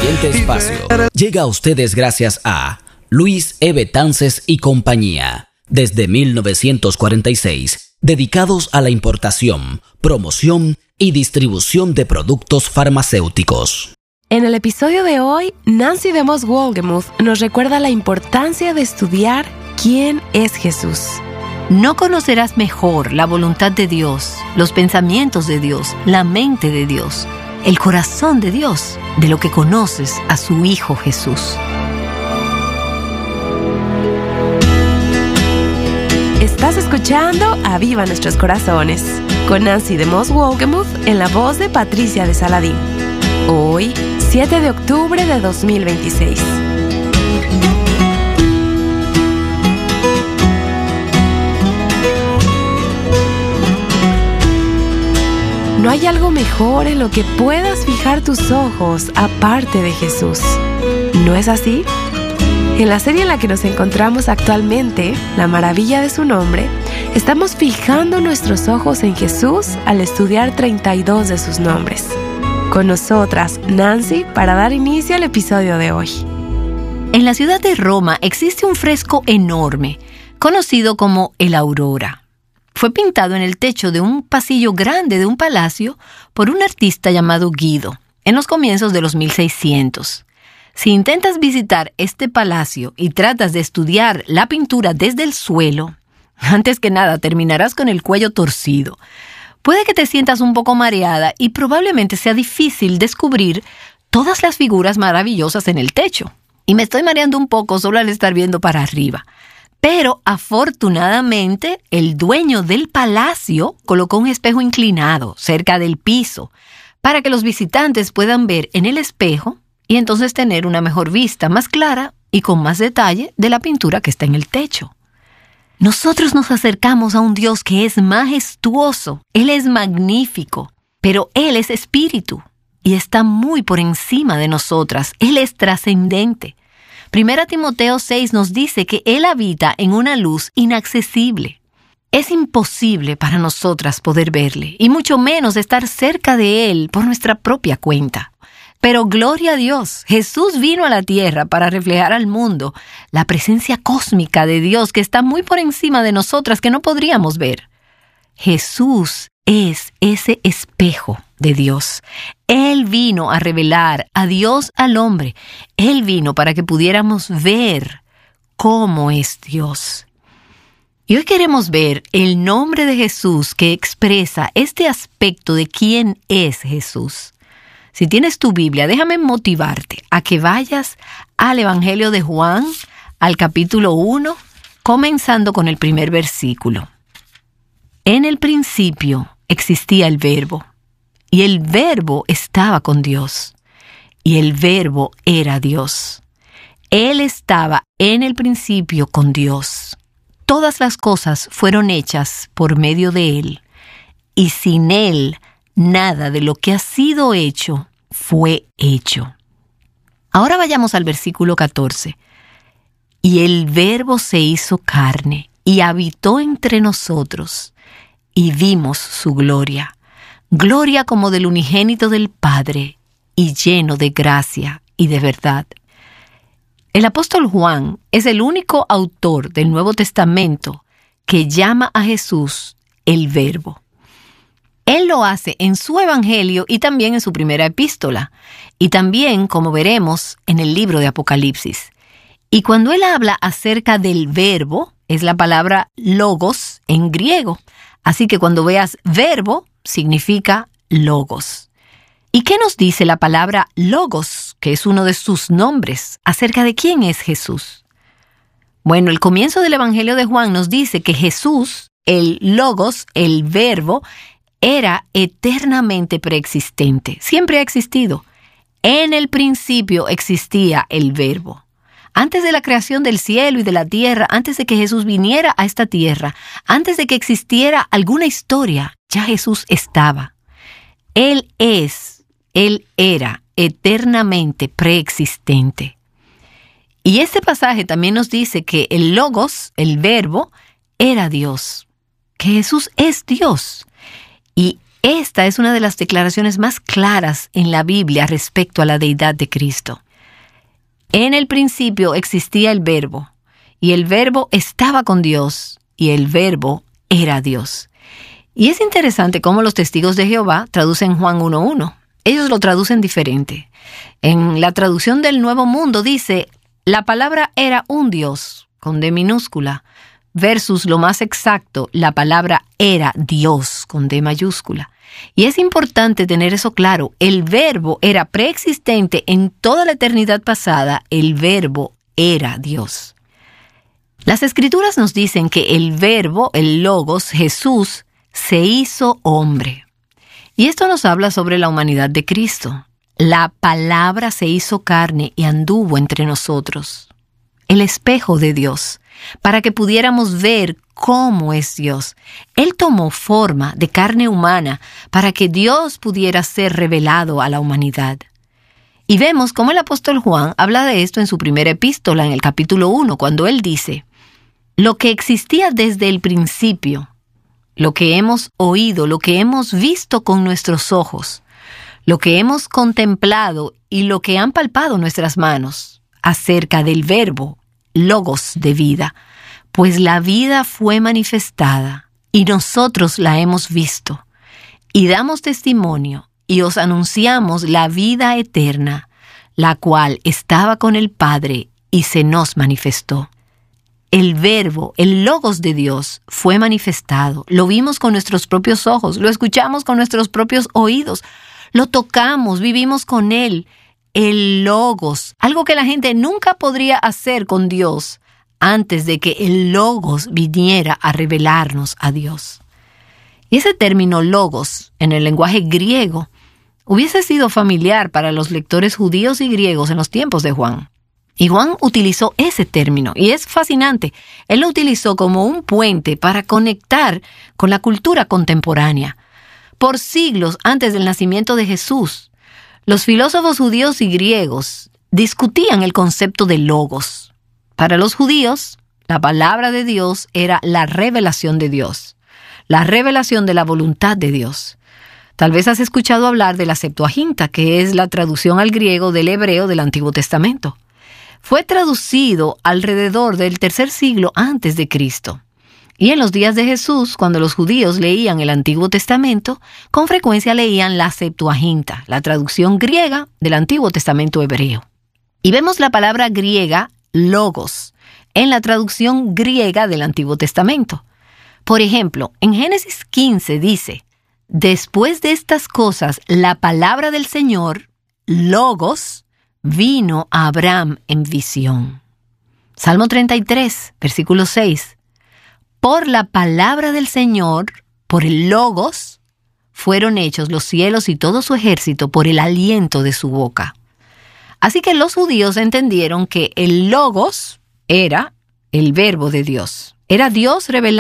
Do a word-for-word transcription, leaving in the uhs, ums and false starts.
siguiente espacio llega a ustedes gracias a Luis E. Betances y compañía, desde mil novecientos cuarenta y seis, dedicados a la importación, promoción y distribución de productos farmacéuticos. En el episodio de hoy, Nancy DeMoss Wolgemuth nos recuerda la importancia de estudiar quién es Jesús. No conocerás mejor la voluntad de Dios, los pensamientos de Dios, la mente de Dios, el corazón de Dios, de lo que conoces a su Hijo Jesús. Estás escuchando Aviva Nuestros Corazones, con Nancy DeMoss Wolgemuth en la voz de Patricia de Saladín. Hoy, siete de octubre de dos mil veintiséis. No hay algo mejor en lo que puedas fijar tus ojos aparte de Jesús. ¿No es así? En la serie en la que nos encontramos actualmente, La maravilla de su nombre, estamos fijando nuestros ojos en Jesús al estudiar treinta y dos de sus nombres. Con nosotras, Nancy, para dar inicio al episodio de hoy. En la ciudad de Roma existe un fresco enorme, conocido como el Aurora. Fue pintado en el techo de un pasillo grande de un palacio por un artista llamado Guido, en los comienzos de los mil seiscientos. Si intentas visitar este palacio y tratas de estudiar la pintura desde el suelo, antes que nada terminarás con el cuello torcido. Puede que te sientas un poco mareada y probablemente sea difícil descubrir todas las figuras maravillosas en el techo. Y me estoy mareando un poco solo al estar viendo para arriba. Pero, afortunadamente, el dueño del palacio colocó un espejo inclinado cerca del piso para que los visitantes puedan ver en el espejo y entonces tener una mejor vista más clara y con más detalle de la pintura que está en el techo. Nosotros nos acercamos a un Dios que es majestuoso, Él es magnífico, pero Él es espíritu y está muy por encima de nosotras. Él es trascendente. Primera Timoteo seis nos dice que Él habita en una luz inaccesible. Es imposible para nosotras poder verle, y mucho menos estar cerca de Él por nuestra propia cuenta. Pero gloria a Dios, Jesús vino a la tierra para reflejar al mundo la presencia cósmica de Dios que está muy por encima de nosotras que no podríamos ver. Jesús es ese espejo de Dios. Él vino a revelar a Dios al hombre. Él vino para que pudiéramos ver cómo es Dios. Y hoy queremos ver el nombre de Jesús que expresa este aspecto de quién es Jesús. Si tienes tu Biblia, déjame motivarte a que vayas al Evangelio de Juan, al capítulo uno, comenzando con el primer versículo. En el principio existía el Verbo, y el Verbo estaba con Dios, y el Verbo era Dios. Él estaba en el principio con Dios. Todas las cosas fueron hechas por medio de Él, y sin Él nada de lo que ha sido hecho fue hecho. Ahora vayamos al versículo catorce. Y el Verbo se hizo carne, y habitó entre nosotros, y vimos su gloria, gloria como del unigénito del Padre, y lleno de gracia y de verdad. El apóstol Juan es el único autor del Nuevo Testamento que llama a Jesús el Verbo. Él lo hace en su Evangelio y también en su primera epístola, y también, como veremos, en el libro de Apocalipsis. Y cuando él habla acerca del Verbo, es la palabra logos en griego. Así que cuando veas verbo, significa logos. ¿Y qué nos dice la palabra logos, que es uno de sus nombres, acerca de quién es Jesús? Bueno, el comienzo del Evangelio de Juan nos dice que Jesús, el logos, el verbo, era eternamente preexistente. Siempre ha existido. En el principio existía el Verbo. Antes de la creación del cielo y de la tierra, antes de que Jesús viniera a esta tierra, antes de que existiera alguna historia, ya Jesús estaba. Él es, Él era eternamente preexistente. Y este pasaje también nos dice que el Logos, el Verbo, era Dios, que Jesús es Dios. Y Esta es una de las declaraciones más claras en la Biblia respecto a la deidad de Cristo. En el principio existía el Verbo, y el Verbo estaba con Dios, y el Verbo era Dios. Y es interesante cómo los testigos de Jehová traducen Juan uno uno. Ellos lo traducen diferente. En la traducción del Nuevo Mundo dice, la palabra era un Dios, con D minúscula, versus lo más exacto, la palabra era Dios, con D mayúscula. Y es importante tener eso claro. El Verbo era preexistente en toda la eternidad pasada. El Verbo era Dios. Las Escrituras nos dicen que el Verbo, el Logos, Jesús, se hizo hombre. Y esto nos habla sobre la humanidad de Cristo. La palabra se hizo carne y anduvo entre nosotros. El espejo de Dios, para que pudiéramos ver cómo es Dios. Él tomó forma de carne humana para que Dios pudiera ser revelado a la humanidad. Y vemos cómo el apóstol Juan habla de esto en su primera epístola, en el capítulo uno, cuando él dice, lo que existía desde el principio, lo que hemos oído, lo que hemos visto con nuestros ojos, lo que hemos contemplado y lo que han palpado nuestras manos acerca del Verbo, Logos de vida, pues la vida fue manifestada y nosotros la hemos visto y damos testimonio y os anunciamos la vida eterna, la cual estaba con el Padre y se nos manifestó. El Verbo, el Logos de Dios, fue manifestado. Lo vimos con nuestros propios ojos, lo escuchamos con nuestros propios oídos, lo tocamos, vivimos con Él. El Logos, algo que la gente nunca podría hacer con Dios antes de que el Logos viniera a revelarnos a Dios. Y ese término Logos, en el lenguaje griego, hubiese sido familiar para los lectores judíos y griegos en los tiempos de Juan. Y Juan utilizó ese término, y es fascinante. Él lo utilizó como un puente para conectar con la cultura contemporánea. Por siglos antes del nacimiento de Jesús, los filósofos judíos y griegos discutían el concepto de logos. Para los judíos, la palabra de Dios era la revelación de Dios, la revelación de la voluntad de Dios. Tal vez has escuchado hablar de la Septuaginta, que es la traducción al griego del hebreo del Antiguo Testamento. Fue traducido alrededor del tercer siglo antes de Cristo. Y en los días de Jesús, cuando los judíos leían el Antiguo Testamento, con frecuencia leían la Septuaginta, la traducción griega del Antiguo Testamento hebreo. Y vemos la palabra griega, logos, en la traducción griega del Antiguo Testamento. Por ejemplo, en Génesis quince dice, después de estas cosas, la palabra del Señor, logos, vino a Abraham en visión. Salmo treinta y tres, versículo seis. Por la palabra del Señor, por el Logos, fueron hechos los cielos y todo su ejército por el aliento de su boca. Así que los judíos entendieron que el Logos era el Verbo de Dios. Era Dios revelado